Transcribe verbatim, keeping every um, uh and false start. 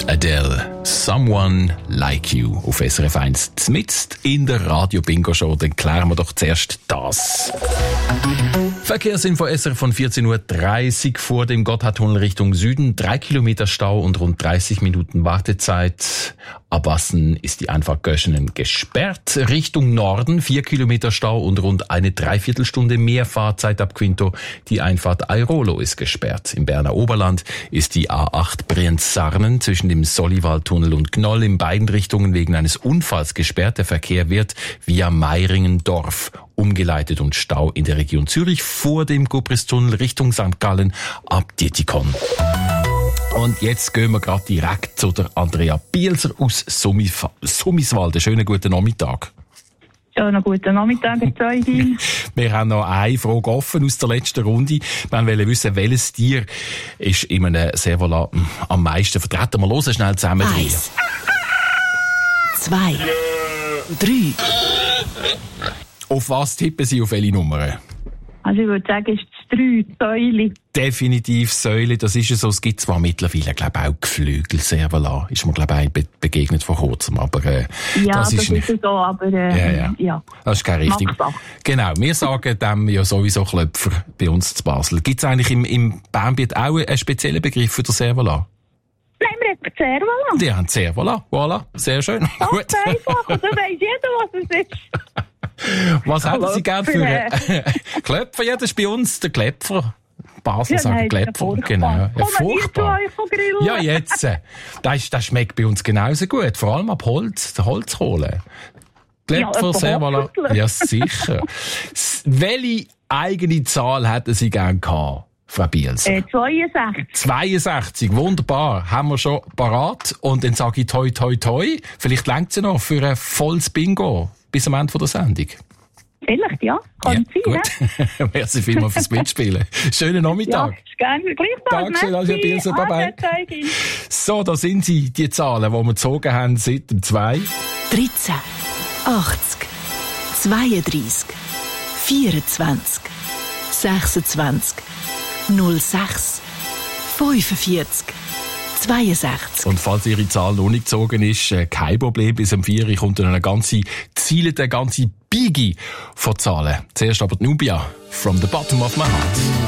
Adele, Someone Like You auf S R F eins. Zmitzt in der Radio-Bingo-Show, dann klären wir doch zuerst das. Verkehrsinfo S R F von vierzehn Uhr dreißig vor dem Gotthardtunnel Richtung Süden. Drei Kilometer Stau und rund dreißig Minuten Wartezeit. Ab Wassen ist die Einfahrt Göschenen gesperrt. Richtung Norden vier Kilometer Stau und rund eine Dreiviertelstunde mehr Fahrzeit ab Quinto. Die Einfahrt Airolo ist gesperrt. Im Berner Oberland ist die A acht Brienz-Sarnen zwischen dem Solliwaldtunnel und Gnoll in beiden Richtungen wegen eines Unfalls gesperrt. Der Verkehr wird via Meiringen-Dorf umgeleitet und Stau in der Region Zürich vor dem Gubristunnel Richtung Sankt Gallen ab Dietikon. Und jetzt gehen wir gerade direkt zu der Andrea Bielser aus Summis- Summiswald. Schönen guten Nachmittag. Schönen guten Nachmittag, Herr Zeugin. Wir haben noch eine Frage offen aus der letzten Runde. Wir wollen wissen, welches Tier ist in einem Servola am meisten vertreten. Wir hören schnell zusammen. Eins. Zwei. Drei. Auf was tippen Sie, auf welche Nummern? Also ich würde sagen, es ist das drei, Säule. Definitiv Säule, das ist es so. Es gibt zwar mittlerweile, glaube ich, auch Geflügel, Servola. Ist mir, glaube ich, be- begegnet vor kurzem. Aber, äh, ja, das, das ist, ist so, aber äh, ja, ja. ja. Das ist keine richtige. Genau, wir sagen dem ja sowieso Klöpfer bei uns zu Basel. Gibt es eigentlich im, im Bernbiet auch einen speziellen Begriff für den Servola? Nein, wir haben Servola. Die haben Servola, voilà, sehr schön. Das Gut. ist einfach, und da weiss jeder, was es ist. Was hätten Sie gern für einen Klöpfer? Ja, das ist bei uns der Klepfer. Basel Ja, sagen nein, Klepfer. das ist Genau. Ja, furchtbar. Kommen wir zu furchtbar. euch von Grillen? Ja, jetzt. äh, Das, das schmeckt bei uns genauso gut. Vor allem ab Holz, der Holzkohle. Klepfer, Ja, sehr voilà. hoffentlich. Ja, sicher. S- Welche eigene Zahl hätten Sie gern gehabt, Frau Bielser? Äh, zweiundsechzig. zweiundsechzig, wunderbar. Haben wir schon parat. Und dann sage ich toi, toi, toi. Vielleicht reicht es ja noch für ein volles Bingo bis am Ende der Sendung. Vielleicht, ja. Kann Ja, sein, gut. Merci vielmals fürs Mitspielen. Schönen ja. Nachmittag. Ja, ist gerne. Gleichfalls. Dankeschön, Anja Bielser. Bye, bye. Ade, Zeugin. So, da sind sie, die Zahlen, die wir gezogen haben seit dem zwei. dreizehn. achtzig. zweiunddreissig. vierundzwanzig. sechsundzwanzig. null sechs. fünfundvierzig. zweiundsechzig. Und falls Ihre Zahl noch nicht gezogen ist, äh, kein Problem, bis um vier Uhr kommt dann eine ganze Ziele, eine ganze Bigi von Zahlen. Zuerst aber die Nubia, From the Bottom of My Heart.